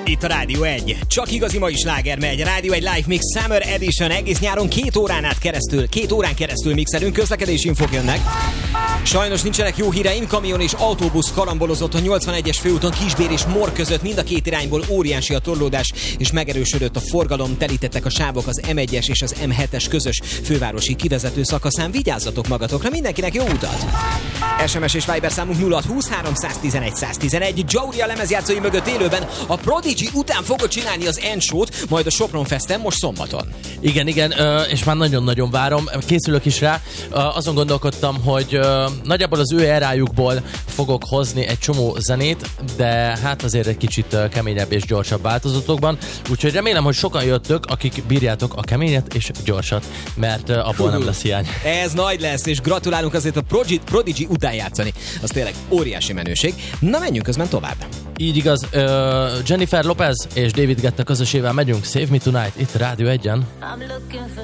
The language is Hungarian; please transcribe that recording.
Itt a Rádió 1. Csak igazi mai sláger megy. Rádió 1 Live Mix Summer Edition. Egész nyáron 2 órán keresztül mixelünk, közlekedési infók jönnek. Sajnos nincsenek jó híreim, kamion és autóbusz karambolozott a 81-es főúton Kisbér és Mor között, mind a két irányból óriási a torlódás, és megerősödött a forgalom, telítettek a sávok az M1-es és az M7-es közös fővárosi kivezető szakaszán. Vigyázzatok magatokra, mindenkinek jó utat! SMS és Viber számunk 0620 311 111. Jouri a lemezjátszói mögött élőben a Prodigy után fogod csinálni az End-show-t, majd a Sopron Festen most szombaton. Igen, és már nagyon-nagyon várom. Készülök is rá. Azon gondolkodtam, hogy nagyjából az ő erájukból fogok hozni egy csomó zenét, de hát azért egy kicsit keményebb és gyorsabb változatokban. Úgyhogy remélem, hogy sokan jöttök, akik bírjátok a keményet és gyorsat, mert abból nem lesz hiány. Ez nagy lesz, és gratulálunk azért a Prodigy után játszani. Az tényleg óriási menőség. Na, menjünk közben tovább. Így igaz, Jennifer Lopez és David Guetta közösével megyünk. Save Me Tonight, itt Rádió 1-en. I'm looking for